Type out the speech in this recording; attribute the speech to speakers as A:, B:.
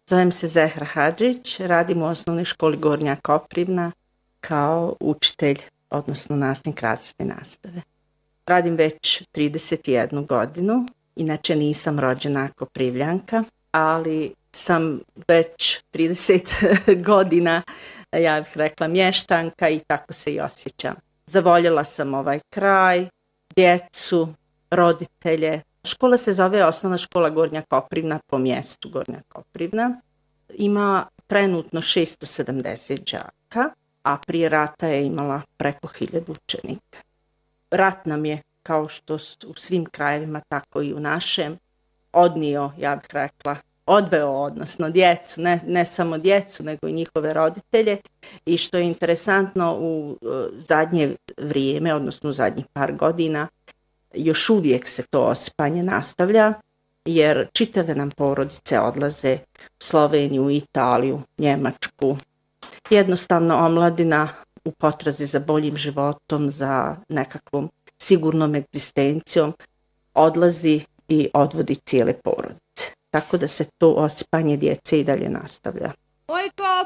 A: Zovem se Zehra Hadžić, radim u osnovnoj školi Gornja Koprivna kao učitelj, odnosno nastavnik razredne nastave. Radim već 31 godinu, inače nisam rođena Koprivljanka, ali sam već 30 godina, ja bih rekla, mještanka i tako se i osjećam. Zavoljela sam ovaj kraj, djecu, roditelje. Škola se zove Osnovna škola Gornja Koprivna po mjestu Gornja Koprivna. Ima trenutno 670 đaka, a prije rata je imala preko 1000 učenika. Rat nam je, kao što u svim krajevima, tako i u našem, odnio, ja bih rekla, odveo, odnosno djecu, ne samo djecu, nego i njihove roditelje. I što je interesantno, u zadnje vrijeme, odnosno u zadnjih par godina, još uvijek se to osipanje nastavlja, jer čitave nam porodice odlaze u Sloveniju, Italiju, Njemačku. Jednostavno, omladina u potrazi za boljim životom, za nekakvom sigurnom egzistencijom, odlazi i odvodi cijele porodice. Tako da se to osipanje djece i dalje nastavlja.
B: Ojko,